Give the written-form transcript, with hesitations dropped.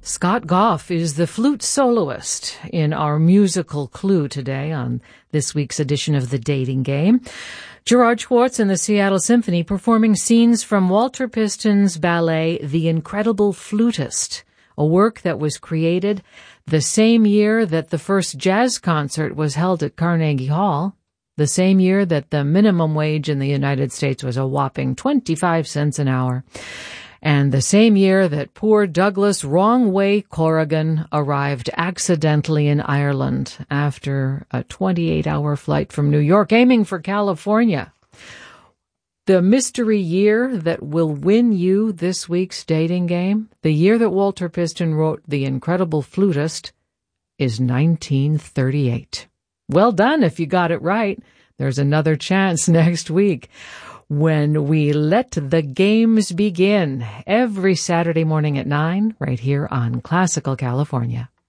Scott Goff is the flute soloist in our musical Clue today on this week's edition of The Dating Game. Gerard Schwartz and the Seattle Symphony performing scenes from Walter Piston's ballet The Incredible Flutist, a work that was created the same year that the first jazz concert was held at Carnegie Hall, the same year that the minimum wage in the United States was a whopping 25 cents an hour, and the same year that poor Douglas Wrong-Way Corrigan arrived accidentally in Ireland after a 28-hour flight from New York, aiming for California. The mystery year that will win you this week's dating game, the year that Walter Piston wrote The Incredible Flutist, is 1938. Well done if you got it right. There's another chance next week when we let the games begin every Saturday morning at 9 right here on Classical California.